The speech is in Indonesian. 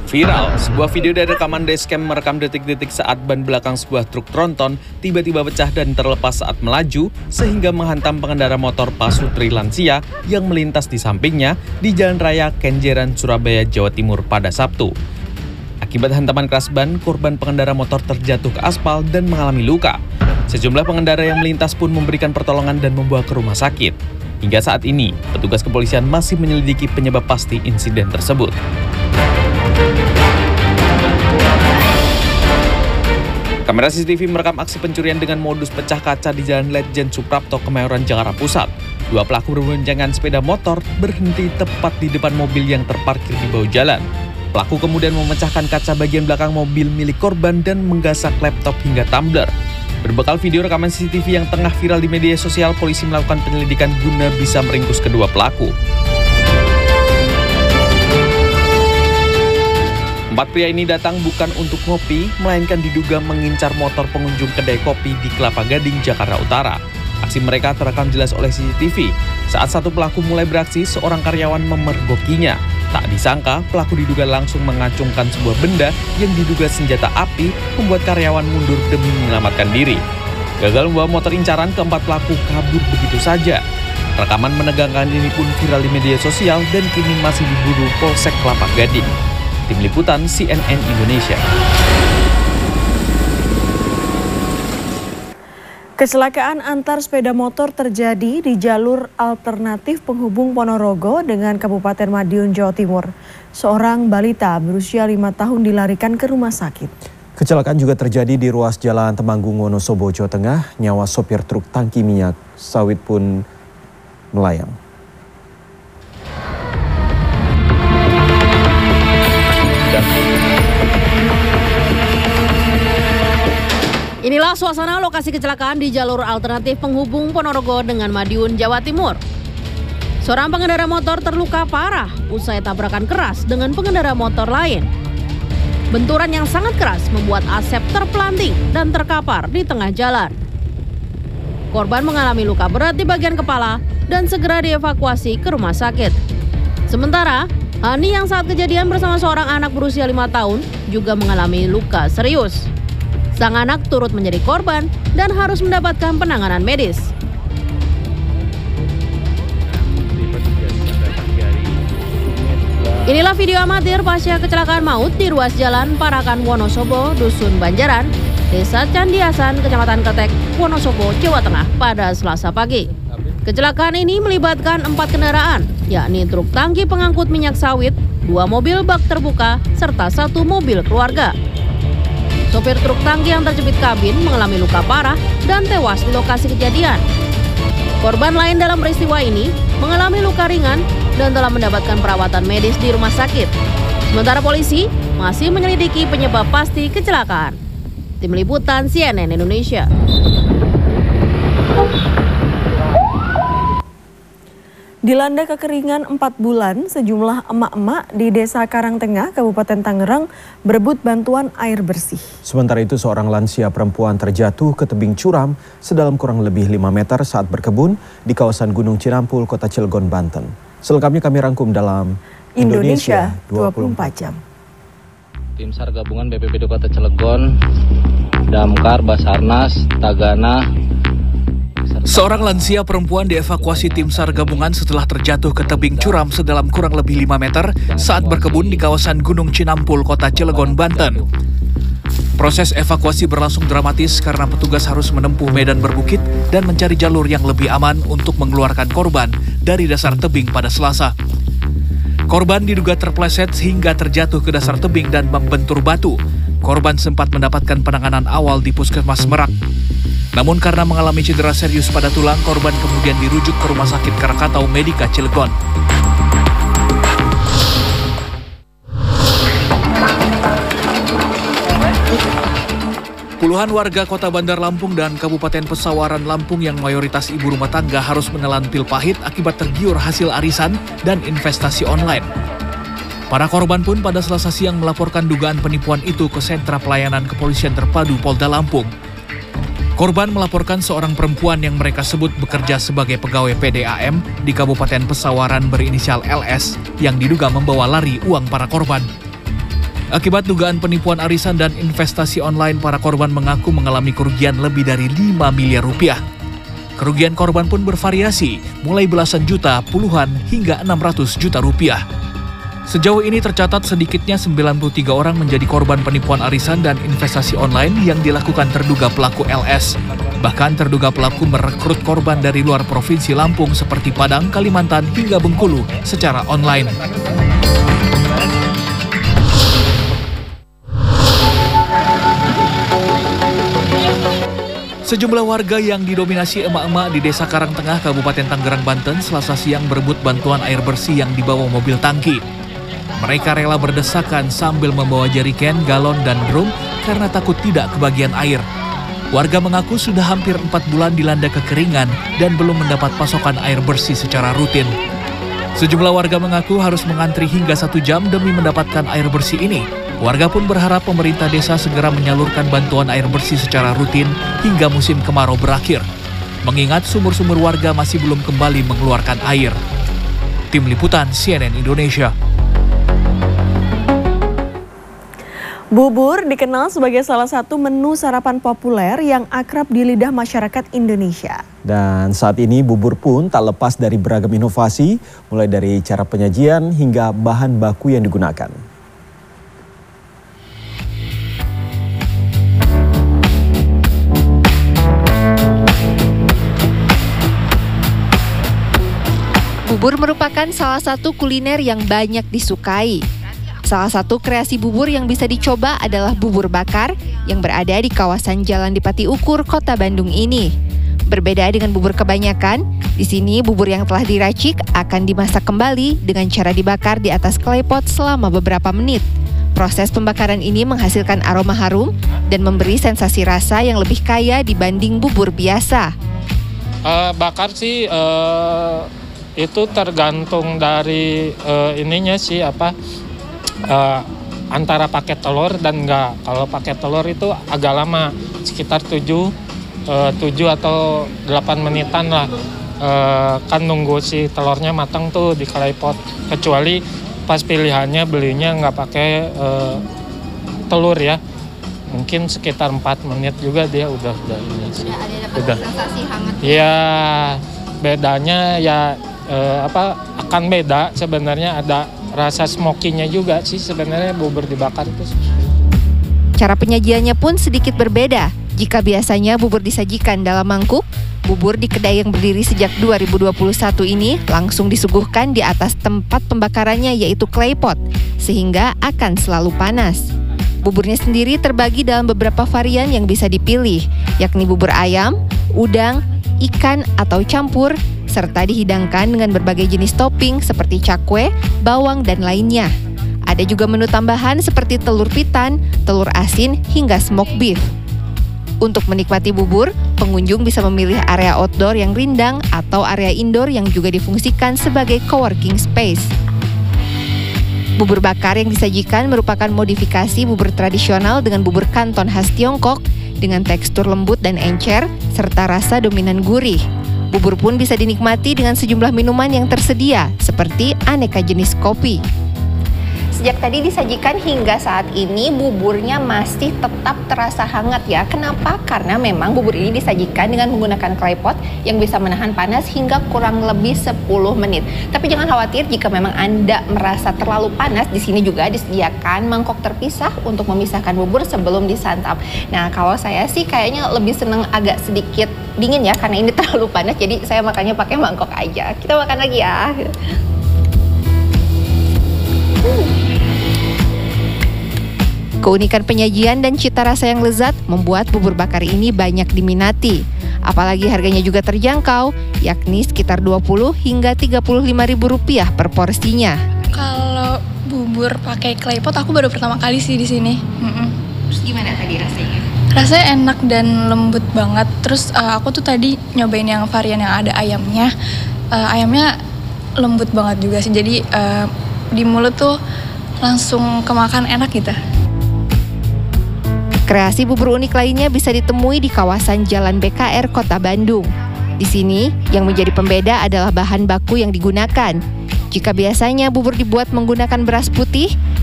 Viral, sebuah video dari rekaman dashcam merekam detik-detik saat ban belakang sebuah truk tronton tiba-tiba pecah dan terlepas saat melaju sehingga menghantam pengendara motor pasutri lansia yang melintas di sampingnya di Jalan Raya Kenjeran, Surabaya, Jawa Timur pada Sabtu. Akibat hantaman keras ban, korban pengendara motor terjatuh ke aspal dan mengalami luka. Sejumlah pengendara yang melintas pun memberikan pertolongan dan membawa ke rumah sakit. Hingga saat ini, petugas kepolisian masih menyelidiki penyebab pasti insiden tersebut. Kamera CCTV merekam aksi pencurian dengan modus pecah kaca di Jalan Letjen Suprapto, Kemayoran, Jakarta Pusat. Dua pelaku berboncengan sepeda motor berhenti tepat di depan mobil yang terparkir di bahu jalan. Pelaku kemudian memecahkan kaca bagian belakang mobil milik korban dan menggasak laptop hingga tumbler. Berbekal video rekaman CCTV yang tengah viral di media sosial, polisi melakukan penyelidikan guna bisa meringkus kedua pelaku. Empat pria ini datang bukan untuk ngopi, melainkan diduga mengincar motor pengunjung kedai kopi di Kelapa Gading, Jakarta Utara. Aksi mereka terekam jelas oleh CCTV. Saat satu pelaku mulai beraksi, seorang karyawan memergokinya. Tak disangka, pelaku diduga langsung mengacungkan sebuah benda yang diduga senjata api, membuat karyawan mundur demi menyelamatkan diri. Gagal membawa motor incaran, keempat pelaku kabur begitu saja. Rekaman menegangkan ini pun viral di media sosial dan kini masih diburu Polsek Kelapa Gading. Tim Liputan CNN Indonesia. Kecelakaan antar sepeda motor terjadi di jalur alternatif penghubung Ponorogo dengan Kabupaten Madiun, Jawa Timur. Seorang balita berusia 5 tahun dilarikan ke rumah sakit. Kecelakaan juga terjadi di ruas Jalan Temanggung, Wonosobo, Jawa Tengah. Nyawa sopir truk tangki minyak sawit pun melayang. Inilah suasana lokasi kecelakaan di jalur alternatif penghubung Ponorogo dengan Madiun, Jawa Timur. Seorang pengendara motor terluka parah usai tabrakan keras dengan pengendara motor lain. Benturan yang sangat keras membuat Asep terpelanting dan terkapar di tengah jalan. Korban mengalami luka berat di bagian kepala dan segera dievakuasi ke rumah sakit. Sementara, Hani yang saat kejadian bersama seorang anak berusia 5 tahun juga mengalami luka serius. Sang anak turut menjadi korban dan harus mendapatkan penanganan medis. Inilah video amatir pasca kecelakaan maut di ruas Jalan Parakan Wonosobo, Dusun Banjaran, Desa Candiasan, Kecamatan Ketek, Wonosobo, Jawa Tengah pada Selasa pagi. Kecelakaan ini melibatkan 4 kendaraan, yakni truk tangki pengangkut minyak sawit, 2 mobil bak terbuka, serta 1 mobil keluarga. Sopir truk tangki yang terjepit kabin mengalami luka parah dan tewas di lokasi kejadian. Korban lain dalam peristiwa ini mengalami luka ringan dan telah mendapatkan perawatan medis di rumah sakit. Sementara polisi masih menyelidiki penyebab pasti kecelakaan. Tim Liputan CNN Indonesia. Dilanda kekeringan 4 bulan, sejumlah emak-emak di Desa Karangtengah, Kabupaten Tangerang berebut bantuan air bersih. Sementara itu, seorang lansia perempuan terjatuh ke tebing curam sedalam kurang lebih 5 meter saat berkebun di kawasan Gunung Cinampul, Kota Cilegon, Banten. Selengkapnya kami rangkum dalam Indonesia 24 Jam. Tim SAR gabungan BPBD Kota Cilegon, Damkar, Basarnas, Tagana. Seorang lansia perempuan dievakuasi tim SAR gabungan setelah terjatuh ke tebing curam sedalam kurang lebih 5 meter saat berkebun di kawasan Gunung Cinampul, Kota Cilegon, Banten. Proses evakuasi berlangsung dramatis karena petugas harus menempuh medan berbukit dan mencari jalur yang lebih aman untuk mengeluarkan korban dari dasar tebing pada Selasa. Korban diduga terpleset hingga terjatuh ke dasar tebing dan membentur batu. Korban sempat mendapatkan penanganan awal di Puskesmas Merak. Namun karena mengalami cedera serius pada tulang, korban kemudian dirujuk ke Rumah Sakit Krakatau Medika Cilegon. Puluhan warga Kota Bandar Lampung dan Kabupaten Pesawaran Lampung yang mayoritas ibu rumah tangga harus menelan pil pahit akibat tergiur hasil arisan dan investasi online. Para korban pun pada Selasa siang melaporkan dugaan penipuan itu ke Sentra Pelayanan Kepolisian Terpadu Polda Lampung. Korban melaporkan seorang perempuan yang mereka sebut bekerja sebagai pegawai PDAM di Kabupaten Pesawaran berinisial LS yang diduga membawa lari uang para korban. Akibat dugaan penipuan arisan dan investasi online, para korban mengaku mengalami kerugian lebih dari 5 miliar rupiah. Kerugian korban pun bervariasi, mulai belasan juta, puluhan, hingga 600 juta rupiah. Sejauh ini tercatat sedikitnya 93 orang menjadi korban penipuan arisan dan investasi online yang dilakukan terduga pelaku LS. Bahkan terduga pelaku merekrut korban dari luar provinsi Lampung seperti Padang, Kalimantan, hingga Bengkulu secara online. Sejumlah warga yang didominasi emak-emak di Desa Karangtengah, Kabupaten Tangerang, Banten, Selasa siang berebut bantuan air bersih yang dibawa mobil tangki. Mereka rela berdesakan sambil membawa jeriken, galon, dan drum karena takut tidak kebagian air. Warga mengaku sudah hampir 4 bulan dilanda kekeringan dan belum mendapat pasokan air bersih secara rutin. Sejumlah warga mengaku harus mengantri hingga 1 jam demi mendapatkan air bersih ini. Warga pun berharap pemerintah desa segera menyalurkan bantuan air bersih secara rutin hingga musim kemarau berakhir, mengingat sumur-sumur warga masih belum kembali mengeluarkan air. Tim Liputan CNN Indonesia. Bubur dikenal sebagai salah satu menu sarapan populer yang akrab di lidah masyarakat Indonesia. Dan saat ini bubur pun tak lepas dari beragam inovasi, mulai dari cara penyajian hingga bahan baku yang digunakan. Bubur merupakan salah satu kuliner yang banyak disukai. Salah satu kreasi bubur yang bisa dicoba adalah bubur bakar yang berada di kawasan Jalan Dipati Ukur, Kota Bandung ini. Berbeda dengan bubur kebanyakan, di sini bubur yang telah diracik akan dimasak kembali dengan cara dibakar di atas klepot selama beberapa menit. Proses pembakaran ini menghasilkan aroma harum dan memberi sensasi rasa yang lebih kaya dibanding bubur biasa. Bakar sih itu tergantung dari ininya sih antara pakai telur dan enggak. Kalau pakai telur itu agak lama, sekitar 7 atau 8 menitan lah. Kan nunggu si telurnya matang tuh di klepot. Kecuali pas pilihannya belinya nggak pakai telur ya. Mungkin sekitar 4 menit juga dia udah ini sih. Udah. Sensasi hangat. Ya, bedanya ya akan beda sebenarnya, ada rasa smoky-nya juga sih sebenarnya bubur dibakar itu. Cara penyajiannya pun sedikit berbeda. Jika biasanya bubur disajikan dalam mangkuk, bubur di kedai yang berdiri sejak 2021 ini langsung disuguhkan di atas tempat pembakarannya yaitu klepot, sehingga akan selalu panas. Buburnya sendiri terbagi dalam beberapa varian yang bisa dipilih, yakni bubur ayam, udang, ikan atau campur, serta dihidangkan dengan berbagai jenis topping seperti cakwe, bawang, dan lainnya. Ada juga menu tambahan seperti telur pitan, telur asin, hingga smoked beef. Untuk menikmati bubur, pengunjung bisa memilih area outdoor yang rindang atau area indoor yang juga difungsikan sebagai coworking space. Bubur bakar yang disajikan merupakan modifikasi bubur tradisional dengan bubur kanton khas Tiongkok dengan tekstur lembut dan encer serta rasa dominan gurih. Bubur pun bisa dinikmati dengan sejumlah minuman yang tersedia seperti aneka jenis kopi. Sejak tadi disajikan hingga saat ini buburnya masih tetap terasa hangat ya. Kenapa? Karena memang bubur ini disajikan dengan menggunakan klepot yang bisa menahan panas hingga kurang lebih 10 menit. Tapi jangan khawatir jika memang Anda merasa terlalu panas, di sini juga disediakan mangkok terpisah untuk memisahkan bubur sebelum disantap. Nah, kalau saya sih kayaknya lebih seneng agak sedikit dingin ya, karena ini terlalu panas, jadi saya makannya pakai mangkok aja. Kita makan lagi ya. Keunikan penyajian dan cita rasa yang lezat membuat bubur bakar ini banyak diminati. Apalagi harganya juga terjangkau, yakni sekitar Rp20 hingga Rp35.000 per porsinya. Kalau bubur pakai klepot aku baru pertama kali sih di sini. Terus gimana tadi rasanya? Rasanya enak dan lembut banget. Terus aku tuh tadi nyobain yang varian yang ada ayamnya. Ayamnya lembut banget juga sih. Jadi di mulut tuh langsung kemakan enak gitu. Kreasi bubur unik lainnya bisa ditemui di kawasan Jalan BKR Kota Bandung. Di sini, yang menjadi pembeda adalah bahan baku yang digunakan. Jika biasanya bubur dibuat menggunakan beras putih,